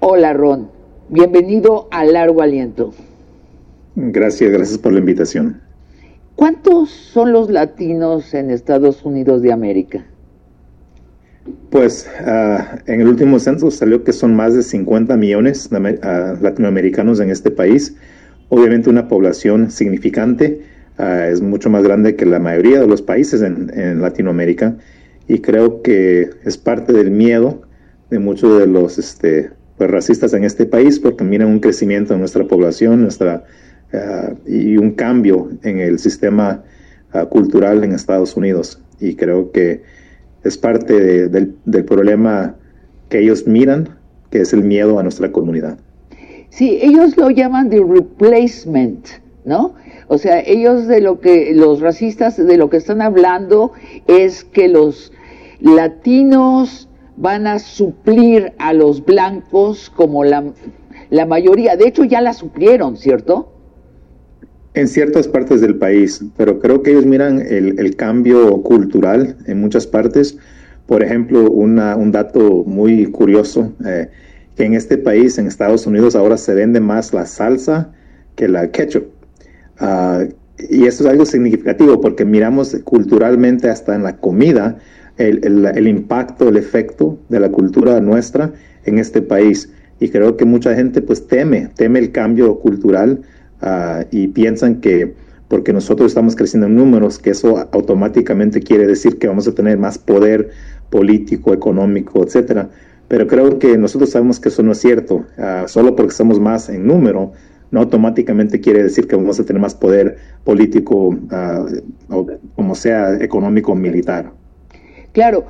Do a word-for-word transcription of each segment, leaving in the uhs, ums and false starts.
Hola, Ron. Bienvenido a Largo Aliento. Gracias, gracias por la invitación. ¿Cuántos son los latinos en Estados Unidos de América? Pues uh, en el último censo salió que son más de cincuenta millones de uh, latinoamericanos en este país. Obviamente una población significante, uh, es mucho más grande que la mayoría de los países en, en Latinoamérica, y creo que es parte del miedo de muchos de los este, pues, racistas en este país, porque miran un crecimiento en nuestra población, nuestra uh, y un cambio en el sistema uh, cultural en Estados Unidos, y creo que es parte de, del, del problema que ellos miran, que es el miedo a nuestra comunidad. Sí, ellos lo llaman de replacement, ¿no? O sea, ellos de lo que, los racistas de lo que están hablando es que los latinos van a suplir a los blancos como la, la mayoría. De hecho, ya la suplieron, ¿cierto? En ciertas partes del país, pero creo que ellos miran el, el cambio cultural en muchas partes. Por ejemplo, una, un dato muy curioso, eh, que en este país, en Estados Unidos, ahora se vende más la salsa que la ketchup. Uh, y eso es algo significativo porque miramos culturalmente hasta en la comida el, el, el impacto, el efecto de la cultura nuestra en este país. Y creo que mucha gente pues teme, teme el cambio cultural. Uh, y piensan que porque nosotros estamos creciendo en números, que eso automáticamente quiere decir que vamos a tener más poder político, económico, etcétera. Pero creo que nosotros sabemos que eso no es cierto. Uh, solo porque estamos más en número, no automáticamente quiere decir que vamos a tener más poder político, uh, o como sea, económico o militar. Claro.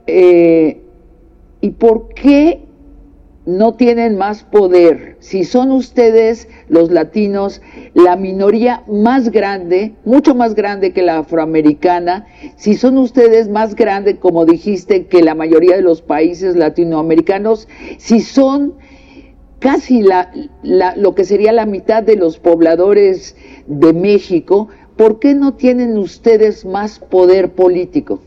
Eh, ¿Y por qué no tienen más poder? Si son ustedes, los latinos, la minoría más grande, mucho más grande que la afroamericana, si son ustedes más grande, como dijiste, que la mayoría de los países latinoamericanos, si son casi la, la, lo que sería la mitad de los pobladores de México, ¿por qué no tienen ustedes más poder político?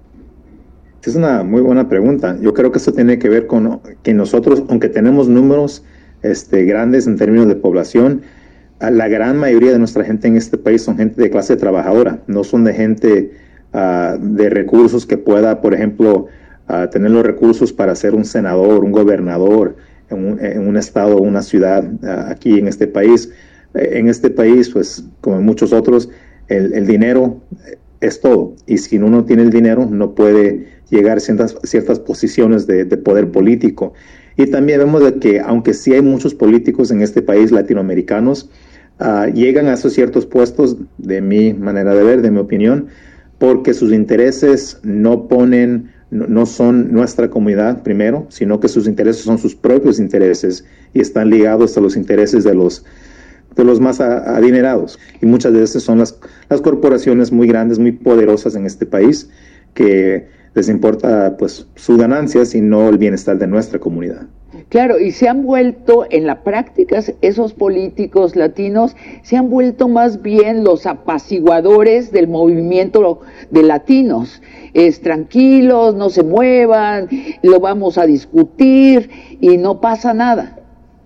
Es una muy buena pregunta. Yo creo que eso tiene que ver con que nosotros, aunque tenemos números este, grandes en términos de población, la gran mayoría de nuestra gente en este país son gente de clase trabajadora, no son de gente uh, de recursos que pueda, por ejemplo, uh, tener los recursos para ser un senador, un gobernador en un, en un estado o una ciudad uh, aquí en este país. En este país, pues, como en muchos otros, el, el dinero es todo, y si uno no tiene el dinero no puede llegar a ciertas, ciertas posiciones de, de poder político. Y también vemos de que aunque sí hay muchos políticos en este país latinoamericanos, uh, llegan a esos ciertos puestos, de mi manera de ver, de mi opinión, porque sus intereses no ponen, no, no son nuestra comunidad primero, sino que sus intereses son sus propios intereses y están ligados a los intereses de los de los más a, adinerados. Y muchas veces son las, las corporaciones muy grandes, muy poderosas en este país, que les importa pues sus ganancias y no el bienestar de nuestra comunidad. Claro, y se han vuelto en la práctica, esos políticos latinos se han vuelto más bien los apaciguadores del movimiento de latinos. Es tranquilos, no se muevan, lo vamos a discutir y no pasa nada.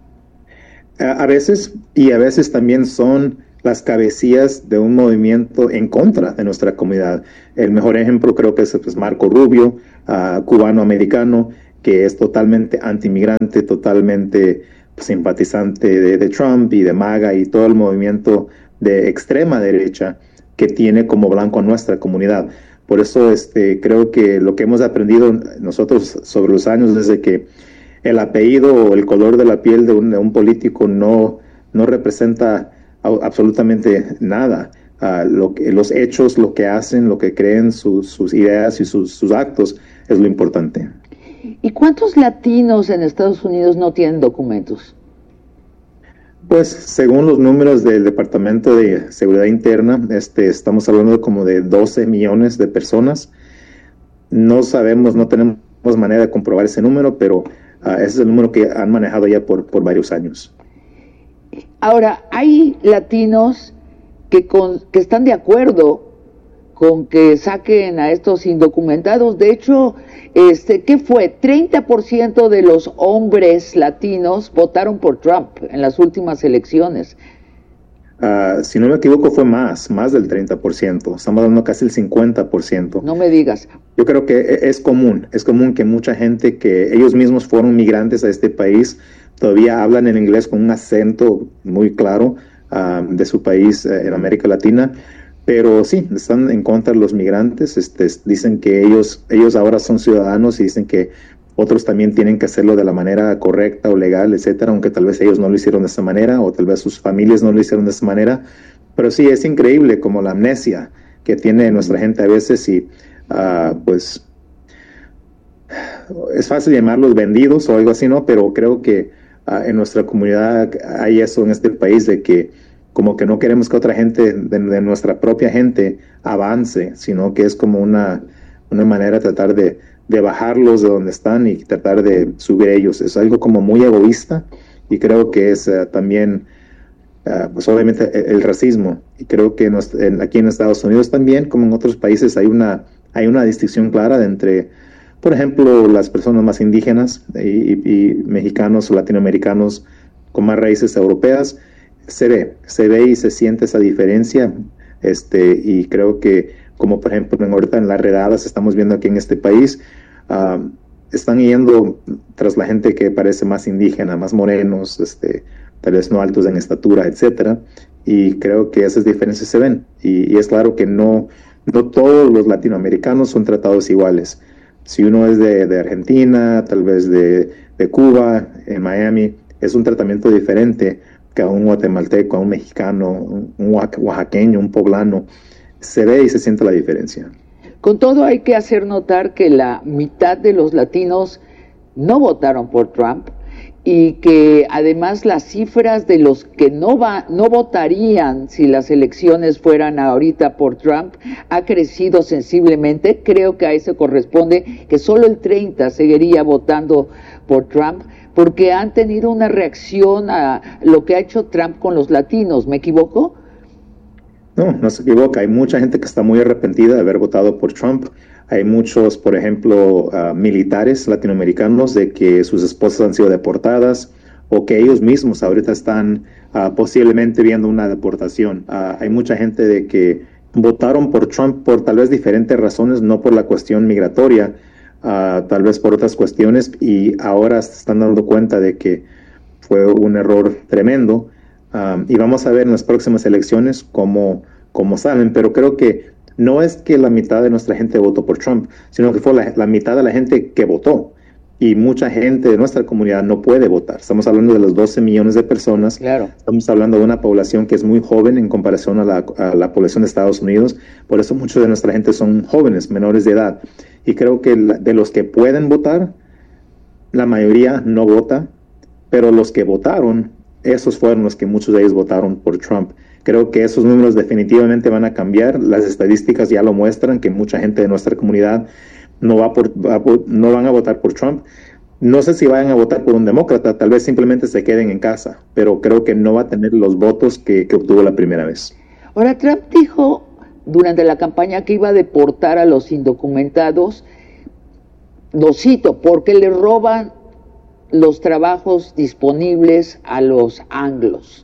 A veces, y a veces también son las cabecillas de un movimiento en contra de nuestra comunidad. El mejor ejemplo creo que es pues, Marco Rubio, uh, cubano-americano, que es totalmente anti-inmigrante, totalmente pues, simpatizante de, de Trump y de MAGA y todo el movimiento de extrema derecha que tiene como blanco a nuestra comunidad. Por eso este, creo que lo que hemos aprendido nosotros sobre los años es de que el apellido o el color de la piel de un, de un político no, no representa a, absolutamente nada. Uh, lo que, los hechos, lo que hacen, lo que creen, su, sus ideas y sus, sus actos es lo importante. ¿Y cuántos latinos en Estados Unidos no tienen documentos? Pues según los números del Departamento de Seguridad Interna, este, estamos hablando de como de doce millones de personas. No sabemos, no tenemos manera de comprobar ese número, pero Uh, ese es el número que han manejado ya por, por varios años. Ahora, hay latinos que, con, que están de acuerdo con que saquen a estos indocumentados. De hecho, este, ¿qué fue? treinta por ciento de los hombres latinos votaron por Trump en las últimas elecciones. Uh, si no me equivoco fue más, más del treinta por ciento, estamos dando casi el cincuenta por ciento. No me digas. Yo creo que es común, es común que mucha gente que ellos mismos fueron migrantes a este país todavía hablan en inglés con un acento muy claro uh, de su país uh, en América Latina. Pero sí, están en contra de los migrantes, este, dicen que ellos, ellos ahora son ciudadanos y dicen que otros también tienen que hacerlo de la manera correcta o legal, etcétera, aunque tal vez ellos no lo hicieron de esa manera o tal vez sus familias no lo hicieron de esa manera. Pero sí, es increíble como la amnesia que tiene nuestra gente a veces y uh, pues es fácil llamarlos vendidos o algo así, ¿no? Pero creo que uh, en nuestra comunidad hay eso en este país de que como que no queremos que otra gente de, de nuestra propia gente avance, sino que es como una, una manera de tratar de, de bajarlos de donde están y tratar de subir ellos. Es algo como muy egoísta y creo que es uh, también, uh, pues obviamente el, el racismo. Y creo que nos, en, aquí en Estados Unidos también, como en otros países, hay una, hay una distinción clara entre, por ejemplo, las personas más indígenas y, y, y mexicanos o latinoamericanos con más raíces europeas. Se ve, se ve y se siente esa diferencia, este, y creo que, como por ejemplo en, ahorita en las redadas estamos viendo aquí en este país, uh, están yendo tras la gente que parece más indígena, más morenos, este, tal vez no altos en estatura, etcétera, y creo que esas diferencias se ven, y, y es claro que no, no todos los latinoamericanos son tratados iguales. Si uno es de, de Argentina, tal vez de, de Cuba, en Miami, es un tratamiento diferente que a un guatemalteco, a un mexicano, un oaxaqueño, un poblano. Se ve y se siente la diferencia. Con todo, hay que hacer notar que la mitad de los latinos no votaron por Trump y que además las cifras de los que no va, no votarían si las elecciones fueran ahorita por Trump ha crecido sensiblemente. Creo que a eso corresponde que solo el treinta seguiría votando por Trump, porque han tenido una reacción a lo que ha hecho Trump con los latinos. ¿Me equivoco? No, no se equivoca. Hay mucha gente que está muy arrepentida de haber votado por Trump. Hay muchos, por ejemplo, uh, militares latinoamericanos de que sus esposas han sido deportadas o que ellos mismos ahorita están uh, posiblemente viendo una deportación. Uh, hay mucha gente de que votaron por Trump por tal vez diferentes razones, no por la cuestión migratoria, Uh, tal vez por otras cuestiones, y ahora se están dando cuenta de que fue un error tremendo, um, y vamos a ver en las próximas elecciones cómo, cómo salen, pero creo que no es que la mitad de nuestra gente votó por Trump, sino que fue la, la mitad de la gente que votó, y mucha gente de nuestra comunidad no puede votar. Estamos hablando de los doce millones de personas. Claro. Estamos hablando de una población que es muy joven en comparación a la, a la población de Estados Unidos. Por eso muchos de nuestra gente son jóvenes, menores de edad. Y creo que la, de los que pueden votar, la mayoría no vota, pero los que votaron, esos fueron los que muchos de ellos votaron por Trump. Creo que esos números definitivamente van a cambiar. Las estadísticas ya lo muestran, que mucha gente de nuestra comunidad no va por, va por, no van a votar por Trump. No sé si vayan a votar por un demócrata, tal vez simplemente se queden en casa, pero creo que no va a tener los votos que, que obtuvo la primera vez. Ahora, Trump dijo durante la campaña que iba a deportar a los indocumentados, lo cito, porque le roban los trabajos disponibles a los anglos.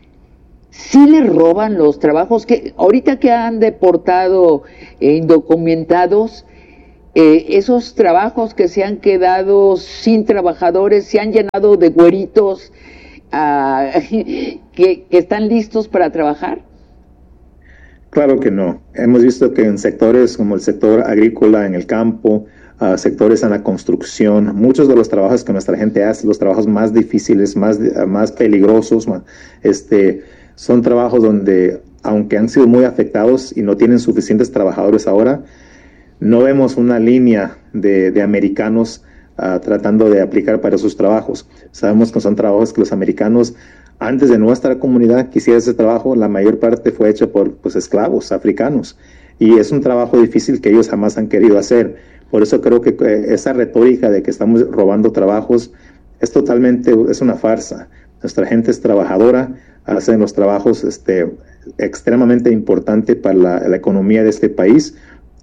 Sí le roban los trabajos que ahorita que han deportado eh, indocumentados, Eh, esos trabajos que se han quedado sin trabajadores, se han llenado de güeritos uh, que, que están listos para trabajar. Claro que no. Hemos visto que en sectores como el sector agrícola, en el campo, uh, sectores en la construcción, muchos de los trabajos que nuestra gente hace, los trabajos más difíciles, más, uh, más peligrosos, más, este, son trabajos donde, aunque han sido muy afectados y no tienen suficientes trabajadores ahora, no vemos una línea de, de americanos uh, tratando de aplicar para esos trabajos. Sabemos que son trabajos que los americanos, antes de nuestra comunidad quisiera ese trabajo, la mayor parte fue hecha por pues, esclavos africanos. Y es un trabajo difícil que ellos jamás han querido hacer. Por eso creo que eh, esa retórica de que estamos robando trabajos es totalmente, es una farsa. Nuestra gente es trabajadora, hacen los trabajos este, extremadamente importante para la, la economía de este país.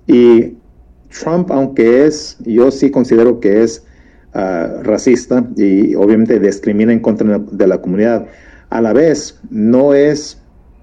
Y Trump, aunque es, yo sí considero que es uh, racista y obviamente discrimina en contra de la comunidad, a la vez no es,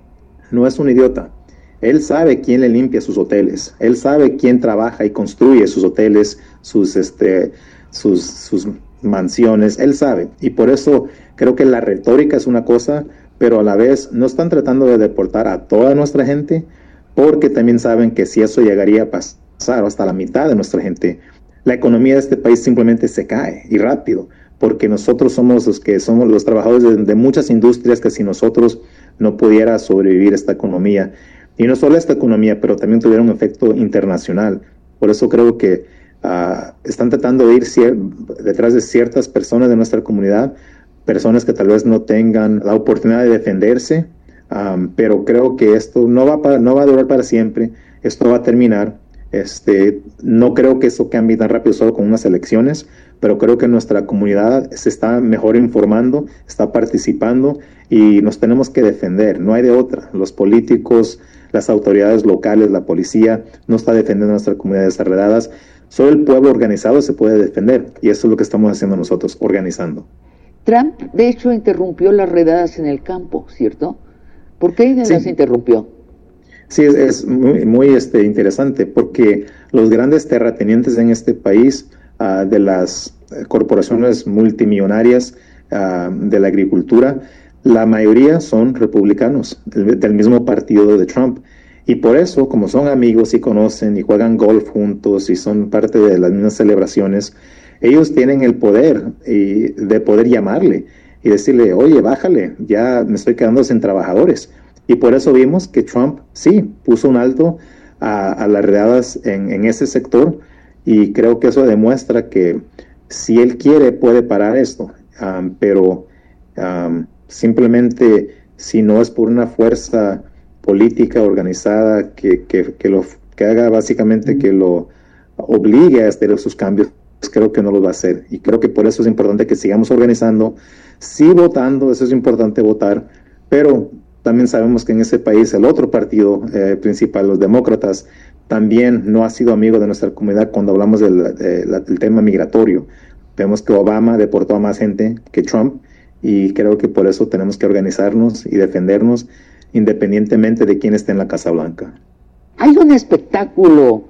no es un idiota. Él sabe quién le limpia sus hoteles, él sabe quién trabaja y construye sus hoteles, sus, este, sus, sus mansiones, él sabe. Y por eso creo que la retórica es una cosa, pero a la vez no están tratando de deportar a toda nuestra gente, porque también saben que si eso llegaría a pasar hasta la mitad de nuestra gente, la economía de este país simplemente se cae, y rápido, porque nosotros somos los que somos los trabajadores de, de muchas industrias que sin nosotros no pudiera sobrevivir esta economía. Y no solo esta economía, pero también tuviera un efecto internacional. Por eso creo que uh, están tratando de ir cier- detrás de ciertas personas de nuestra comunidad, personas que tal vez no tengan la oportunidad de defenderse, um, pero creo que esto no va, para, no va a durar para siempre, esto va a terminar. Este, no creo que eso cambie tan rápido solo con unas elecciones, pero creo que nuestra comunidad se está mejor informando, está participando y nos tenemos que defender, no hay de otra. Los políticos, las autoridades locales, la policía no está defendiendo a nuestras comunidades desarrolladas. Solo el pueblo organizado se puede defender y eso es lo que estamos haciendo nosotros, organizando. Trump, de hecho, interrumpió las redadas en el campo, ¿cierto? ¿Por qué las sí. interrumpió? Sí, es, es muy, muy este, interesante porque los grandes terratenientes en este país, uh, de las corporaciones multimillonarias uh, de la agricultura, la mayoría son republicanos, del, del mismo partido de Trump. Y por eso, como son amigos y conocen y juegan golf juntos y son parte de las mismas celebraciones, ellos tienen el poder y, de poder llamarle y decirle, oye, bájale, ya me estoy quedando sin trabajadores. Y por eso vimos que Trump sí puso un alto a, a las redadas en, en ese sector, y creo que eso demuestra que si él quiere puede parar esto, um, pero um, simplemente si no es por una fuerza política organizada que, que, que, lo, que haga básicamente que lo obligue a hacer esos cambios, creo que no lo va a hacer. Y creo que por eso es importante que sigamos organizando, sí votando, eso es importante votar, pero también sabemos que en ese país el otro partido eh, principal, los demócratas, también no ha sido amigo de nuestra comunidad cuando hablamos del, de, del tema migratorio. Vemos que Obama deportó a más gente que Trump y creo que por eso tenemos que organizarnos y defendernos independientemente de quién esté en la Casa Blanca. Hay un espectáculo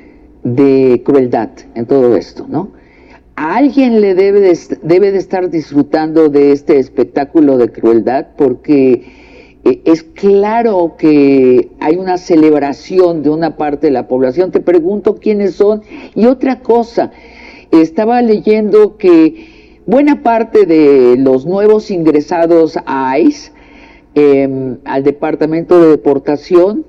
de crueldad en todo esto, ¿no? A alguien le debe de, debe de estar disfrutando de este espectáculo de crueldad, porque es claro que hay una celebración de una parte de la población. Te pregunto quiénes son. Y otra cosa, estaba leyendo que buena parte de los nuevos ingresados a I C E, eh, al Departamento de Deportación,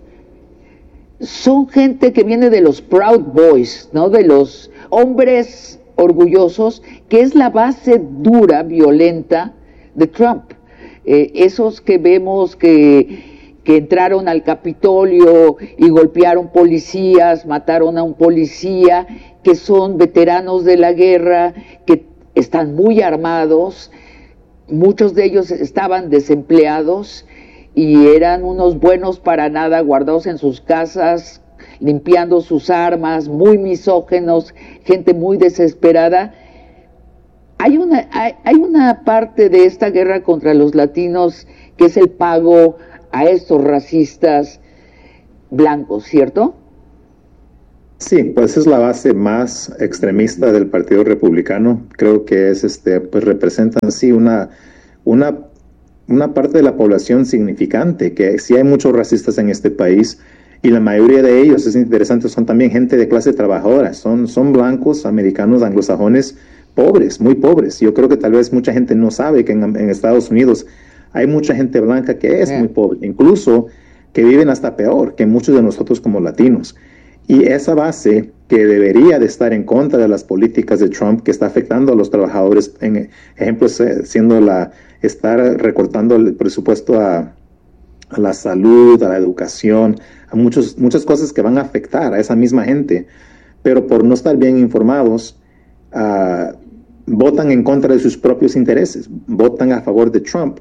son gente que viene de los Proud Boys, ¿no? De los hombres orgullosos, que es la base dura, violenta de Trump. Eh, esos que vemos que, que entraron al Capitolio y golpearon policías, mataron a un policía, que son veteranos de la guerra, que están muy armados, muchos de ellos estaban desempleados y eran unos buenos para nada, guardados en sus casas, limpiando sus armas, muy misógenos, gente muy desesperada. Hay una, hay, hay una parte de esta guerra contra los latinos que es el pago a estos racistas blancos, ¿cierto? Sí, pues es la base más extremista del Partido Republicano. Creo que es, este, pues representan sí una, una, una parte de la población significante, que sí hay muchos racistas en este país, y la mayoría de ellos, es interesante, son también gente de clase trabajadora, son, son blancos, americanos, anglosajones, pobres, muy pobres. Yo creo que tal vez mucha gente no sabe que en, en Estados Unidos hay mucha gente blanca que es yeah. muy pobre, incluso que viven hasta peor que muchos de nosotros como latinos. Y esa base que debería de estar en contra de las políticas de Trump, que está afectando a los trabajadores, en ejemplos, siendo la, estar recortando el presupuesto a, a la salud, a la educación, a muchos, muchas cosas que van a afectar a esa misma gente, pero por no estar bien informados, uh, votan en contra de sus propios intereses, votan a favor de Trump,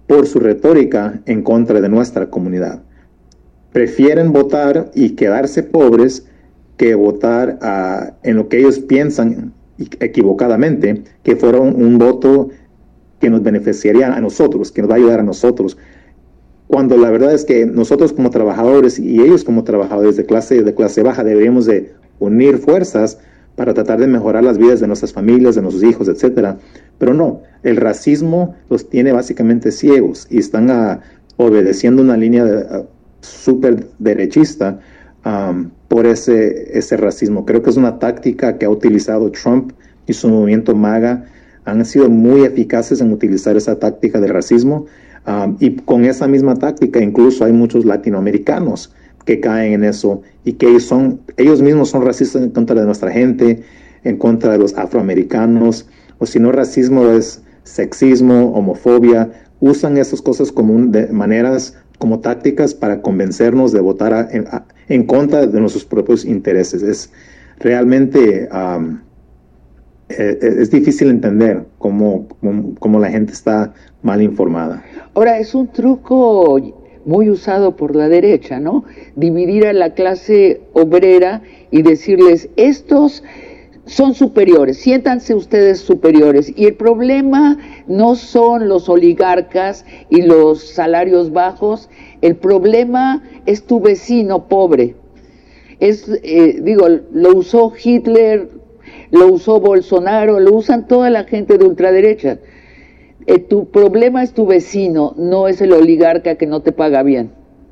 por su retórica en contra de nuestra comunidad. Prefieren votar y quedarse pobres que votar uh, en lo que ellos piensan equivocadamente, que fuera un, un voto que nos beneficiaría a nosotros, que nos va a ayudar a nosotros, cuando la verdad es que nosotros como trabajadores y ellos como trabajadores de clase, de clase baja deberíamos de unir fuerzas para tratar de mejorar las vidas de nuestras familias, de nuestros hijos, etcétera. Pero no, el racismo los tiene básicamente ciegos y están uh, obedeciendo una línea de, uh, súper derechista um, por ese, ese racismo. Creo que es una táctica que ha utilizado Trump y su movimiento MAGA. Han sido muy eficaces en utilizar esa táctica del racismo. Um, y con esa misma táctica incluso hay muchos latinoamericanos que caen en eso y que ellos, son, ellos mismos son racistas en contra de nuestra gente, en contra de los afroamericanos, o si no racismo es sexismo, homofobia. Usan esas cosas como un, de maneras, como tácticas para convencernos de votar a, en, a, en contra de nuestros propios intereses. Es realmente um, es, es difícil entender cómo, cómo, cómo la gente está mal informada. Ahora, es un truco muy usado por la derecha, ¿no? Dividir a la clase obrera y decirles, estos son superiores, siéntanse ustedes superiores. Y el problema no son los oligarcas y los salarios bajos, el problema es tu vecino pobre. Es, eh, digo, lo usó Hitler, lo usó Bolsonaro, lo usan toda la gente de ultraderecha. Eh, tu problema es tu vecino, no es el oligarca que no te paga bien.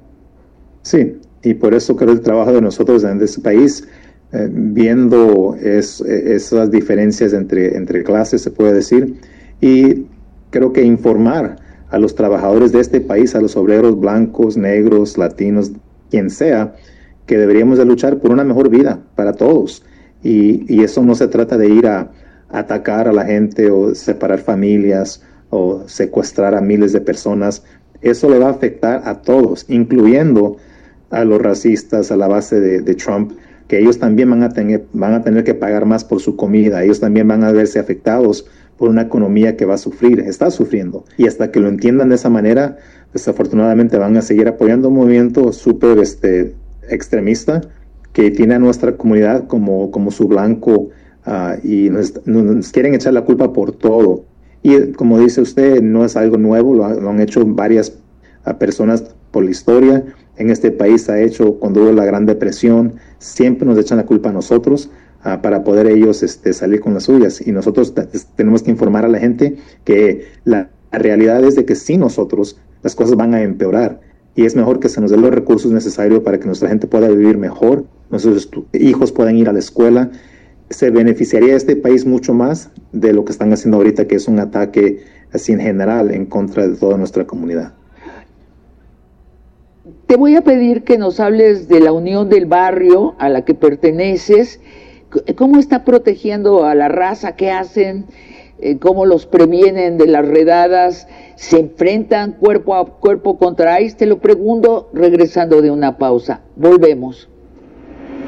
Sí, y por eso creo el trabajo de nosotros en este país, eh, viendo es, esas diferencias entre, entre clases, se puede decir, y creo que informar a los trabajadores de este país, a los obreros blancos, negros, latinos, quien sea, que deberíamos de luchar por una mejor vida para todos. Y, y eso no se trata de ir a, a atacar a la gente o separar familias o secuestrar a miles de personas. Eso le va a afectar a todos, incluyendo a los racistas a la base de, de Trump, que ellos también van a, tener, van a tener que pagar más por su comida, ellos también van a verse afectados por una economía que va a sufrir, está sufriendo. Y hasta que lo entiendan de esa manera, desafortunadamente van a seguir apoyando un movimiento súper este, extremista que tiene a nuestra comunidad como, como su blanco uh, y nos, nos quieren echar la culpa por todo. Y como dice usted, no es algo nuevo, lo, lo han hecho varias uh, personas por la historia. En este país se ha hecho cuando hubo la Gran Depresión, siempre nos echan la culpa a nosotros uh, para poder ellos este, salir con las suyas. Y nosotros t- tenemos que informar a la gente que la, la realidad es de que sin nosotros las cosas van a empeorar. Y es mejor que se nos den los recursos necesarios para que nuestra gente pueda vivir mejor, nuestros hijos puedan ir a la escuela. Se beneficiaría este país mucho más de lo que están haciendo ahorita, que es un ataque así en general en contra de toda nuestra comunidad. Te voy a pedir que nos hables de la unión del barrio a la que perteneces, cómo está protegiendo a la raza, qué hacen, cómo los previenen de las redadas, se enfrentan cuerpo a cuerpo contra I C E. Te lo pregunto regresando de una pausa. Volvemos.